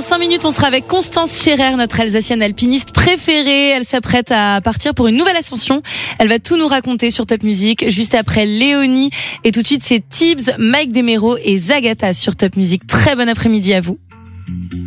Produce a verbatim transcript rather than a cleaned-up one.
cinq minutes, on sera avec Constance Scherer, notre Alsacienne alpiniste préférée. Elle s'apprête à partir pour une nouvelle ascension. Elle va tout nous raconter sur Top Music. Juste après Léonie. Et tout de suite, c'est Tibbs, Mike Demero et Zagata sur Top Music. Très bon après-midi à vous.